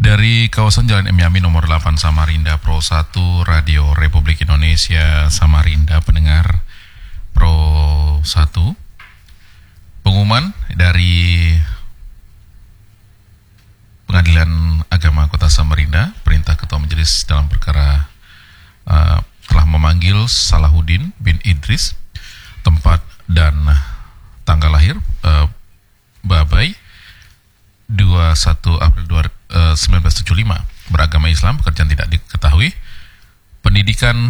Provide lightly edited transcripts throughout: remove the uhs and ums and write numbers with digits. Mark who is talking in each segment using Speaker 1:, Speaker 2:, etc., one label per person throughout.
Speaker 1: Dari kawasan Jalan M. Yamin nomor 8 Samarinda, Pro 1 Radio Republik Indonesia Samarinda, pendengar Pro 1. Pengumuman dari Pengadilan Agama Kota Samarinda, perintah Ketua Majelis dalam perkara telah memanggil Salahuddin bin Idris, tempat dan tanggal lahir Babai 21 April 1975, beragama Islam, pekerjaan tidak diketahui, pendidikan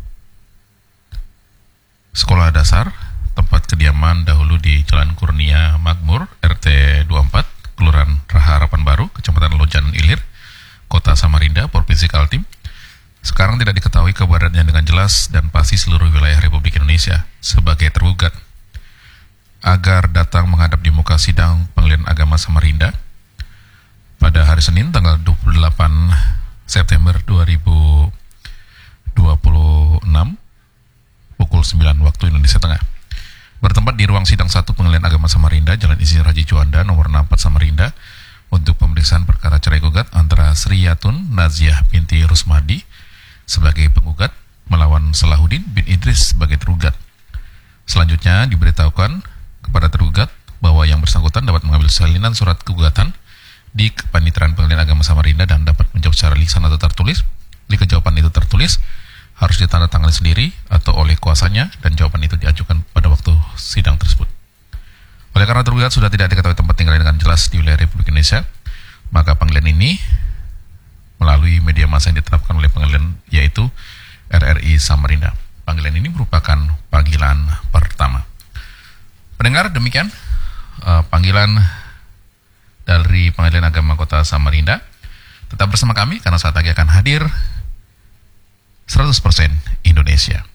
Speaker 1: sekolah dasar, tempat kediaman dahulu di Jalan Kurnia Makmur, RT 24, Kelurahan Raha Harapan Baru, Kecamatan Lojan Ilir, Kota Samarinda, Provinsi Kaltim. Sekarang tidak diketahui keberadaannya dengan jelas dan pasti seluruh wilayah Republik Indonesia sebagai tergugat, agar datang menghadap di muka sidang Pengadilan Agama Samarinda pada hari Senin tanggal 28 September 2026 pukul 9 waktu Indonesia Tengah, bertempat di ruang sidang 1 Pengadilan Agama Samarinda, Jalan Insinyur Haji Juanda, nomor 64 Samarinda, untuk pemeriksaan perkara cerai gugat antara Sri Yatun Naziah binti Rusmadi sebagai penggugat melawan Salahuddin bin Idris sebagai tergugat. Selanjutnya diberitahukan kepada tergugat bahwa yang bersangkutan dapat mengambil salinan surat gugatan di Kepanitiaan Pengadilan Agama Samarinda dan dapat menjawab secara lisan atau tertulis. Jika jawaban itu tertulis, harus ditandatangani sendiri atau oleh kuasanya, dan jawaban itu diajukan pada waktu sidang tersebut. Oleh karena tergugat sudah tidak diketahui tempat tinggalnya dengan jelas di wilayah Republik Indonesia, maka panggilan ini melalui media massa yang ditetapkan oleh pengadilan, yaitu RRI Samarinda. Panggilan ini merupakan panggilan pertama. Pendengar, demikian panggilan dari Pengadilan Agama Kota Samarinda. Tetap bersama kami karena saat lagi akan hadir 100% Indonesia.